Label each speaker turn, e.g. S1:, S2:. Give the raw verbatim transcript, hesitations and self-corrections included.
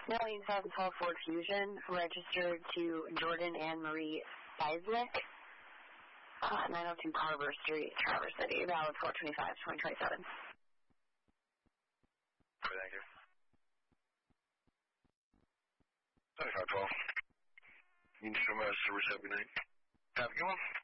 S1: Million two thousand twelve Ford Fusion, registered to Jordan and Marie Seismic, uh, nine oh two Carver Street, Traverse City, valid four twenty-five twenty twenty-seven.
S2: Thank you. twenty-five twelve. You can show me a service every night. Have a good one.